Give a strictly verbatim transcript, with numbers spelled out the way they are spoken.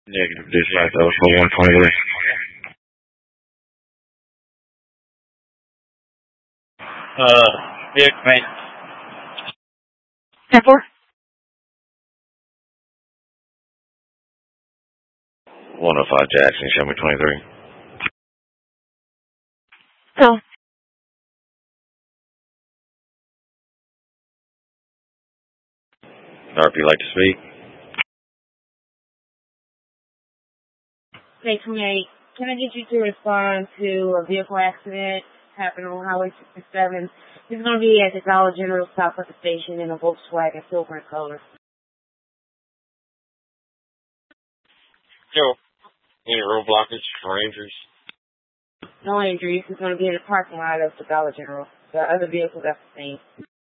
Negative dispatch, that was for one twenty-three. Uh, vehicle mate. ten four. one oh five Jackson, show me twenty-three. No. Narp, you like to speak? Hey, twenty-eight. Can I get you to respond to a vehicle accident happened on Highway sixty-seven? It's going to be at the Dollar General stop at the station in a Volkswagen silver in color. Yo, any road blockage or injuries? No injuries. It's going to be in the parking lot of the Dollar General. The other vehicles, that's the same.